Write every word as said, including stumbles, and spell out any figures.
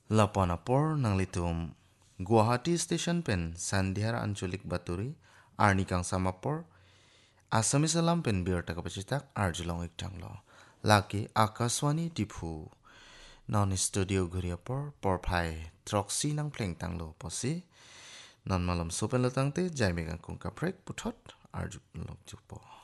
লাপানাপৰ নাংলিতুম Guwahati station PAN সান্ধিয়াৰ আঞ্চলিক বাতৰি আৰ্নিকাং সামাপৰ আসামি সালাম পেন বিয়ৰ টাকা পাচিতাক আৰ্জুলং ইকটাংল লাকি আকাশবাণী টিফু নন স্টুডিও ঘুরিয়াপর পরফাই ট্রক্সি নাং প্লেং টাংলো পসি নন মালম সোপেন লতাংতে জাইমেগাং কুংকা প্রেক পুঠত আর্জুলং জুপ